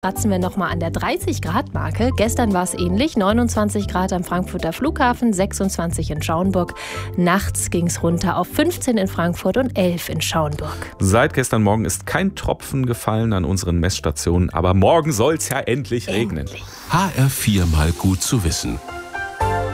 Kratzen wir nochmal an der 30-Grad-Marke. Gestern war es ähnlich, 29 Grad am Frankfurter Flughafen, 26 in Schauenburg. Nachts ging es runter auf 15 in Frankfurt und 11 in Schauenburg. Seit gestern Morgen ist kein Tropfen gefallen an unseren Messstationen, aber morgen soll es ja endlich regnen. HR4 mal gut zu wissen.